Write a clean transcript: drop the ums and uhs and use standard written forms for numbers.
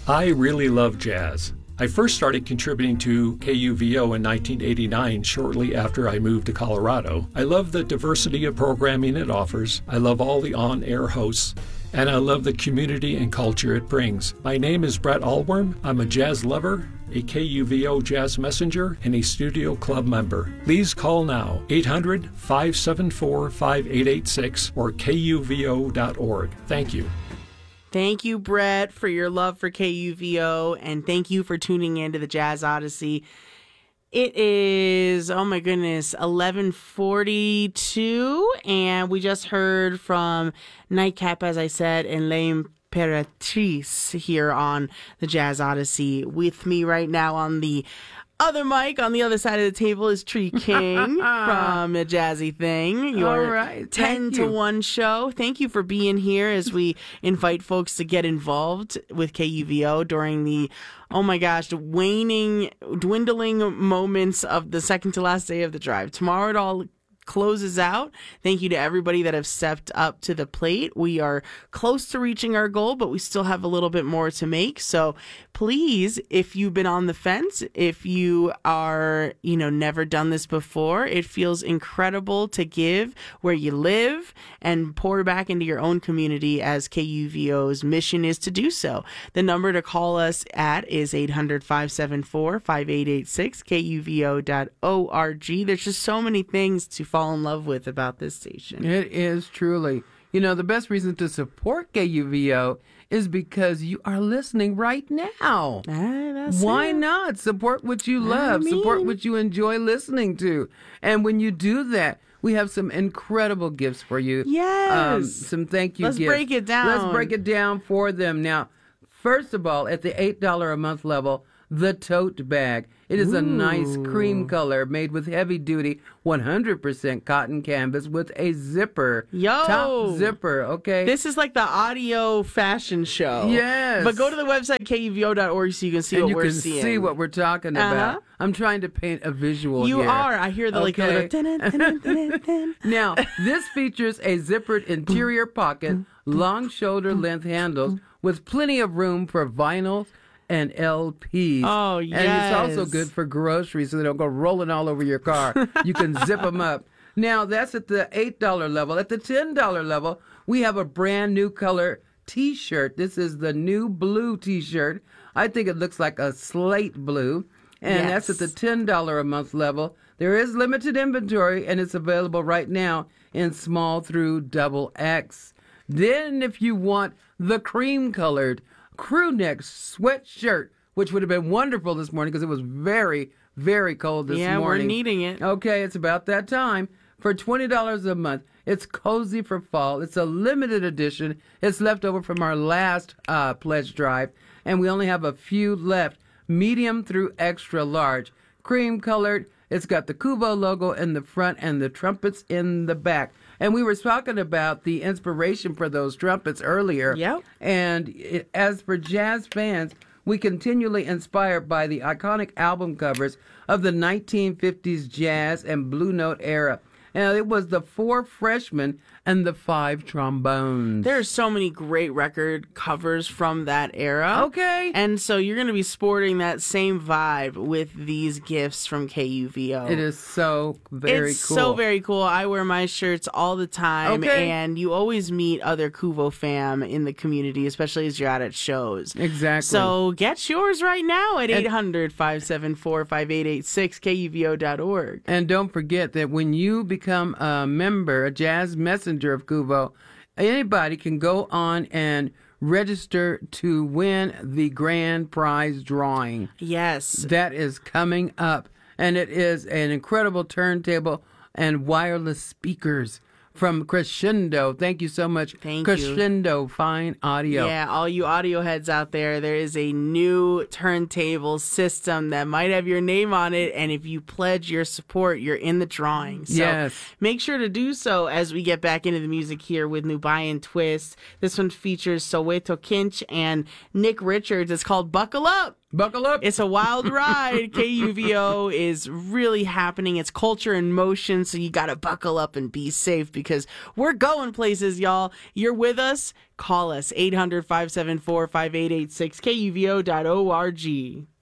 I really love jazz. I first started contributing to KUVO in 1989, shortly after I moved to Colorado. I love the diversity of programming it offers. I love all the on-air hosts. And I love the community and culture it brings. My name is Brett Allworm. I'm a jazz lover, a KUVO Jazz Messenger, and a Studio Club member. Please call now, 800-574-5886 or kuvo.org. Thank you. Thank you, Brett, for your love for KUVO, and thank you for tuning in to the Jazz Odyssey. It is, oh my goodness, 11:42, and we just heard from Nightcap, as I said, and L'Imperatrice here on the Jazz Odyssey. With me right now on the other mic, on the other side of the table, is Tree King from A Jazzy Thing, your 10 to 1 show. Thank you for being here as we invite folks to get involved with KUVO during the, oh my gosh, dwindling moments of the second to last day of the drive. Tomorrow it all closes out. Thank you to everybody that have stepped up to the plate. We are close to reaching our goal, but we still have a little bit more to make. So please, if you've been on the fence, if you are, never done this before, it feels incredible to give where you live and pour back into your own community, as KUVO's mission is to do so. The number to call us at is 800-574-5886, kuvo.org. There's just so many things to fall in love with about this station. It is truly. The best reason to support KUVO is because you are listening right now. Why not? Support what you love. Support what you enjoy listening to. And when you do that, we have some incredible gifts for you. Yes. Some thank you gifts. Let's break it down for them. Now, first of all, at the $8 a month level, the tote bag. It is a nice cream color made with heavy duty 100% cotton canvas with a zipper. Top zipper, okay? This is like the audio fashion show. Yes. But go to the website kuvo.org so you can see what we're seeing. You can see what we're talking about. I'm trying to paint a visual here. You are. I hear the Now, this features a zippered interior pocket, long shoulder length handles with plenty of room for vinyls and LPs. Oh, yes. And it's also good for groceries so they don't go rolling all over your car. You can zip them up. Now, that's at the $8 level. At the $10 level, we have a brand new color T-shirt. This is the new blue T-shirt. I think it looks like a slate blue. And that's at the $10 a month level. There is limited inventory, and it's available right now in small through XX. Then, if you want the cream-colored crew neck sweatshirt, which would have been wonderful this morning because it was very, very cold this morning. Yeah, we're needing it. Okay, it's about that time. For $20 a month, it's cozy for fall. It's a limited edition. It's left over from our last pledge drive, and we only have a few left. Medium through extra large. Cream colored. It's got the Kuvo logo in the front and the trumpets in the back. And we were talking about the inspiration for those trumpets earlier. Yep. And as for jazz fans, we continually inspired by the iconic album covers of the 1950s jazz and Blue Note era. And it was the 4 freshmen and the 5 trombones. There's so many great record covers from that era. Okay. And so you're going to be sporting that same vibe with these gifts from KUVO. It is so very cool. It's so very cool. I wear my shirts all the time. Okay. And you always meet other Kuvo fam in the community, especially as you're out at shows. Exactly. So get yours right now at 800-574-5886, kuvo.org. And don't forget that when you become a member, a jazz messenger of Kuvo, anybody can go on and register to win the grand prize drawing. Yes. That is coming up. And it is an incredible turntable and wireless speakers from Crescendo. Thank you so much. Thank Crescendo Fine Audio. Yeah, all you audio heads out there, there is a new turntable system that might have your name on it, and if you pledge your support, you're in the drawing. So yes. Make sure to do so as we get back into the music here with Nubian Twist. This one features Soweto Kinch and Nick Richards. It's called Buckle Up. Buckle up. It's a wild ride. KUVO is really happening. It's culture in motion, so you got to buckle up and be safe because we're going places, y'all. You're with us? Call us, 800-574-5886, KUVO.org.